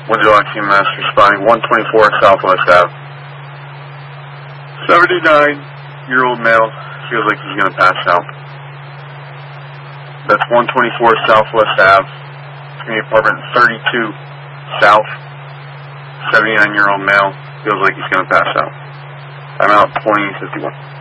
Windsor, Mass. Responding 124 Southwest Ave. 79-year-old male feels like he's going to pass out. That's 124 Southwest Ave. It's going to be apartment 32 South. 79-year-old male feels like he's going to pass out. I'm out 2051.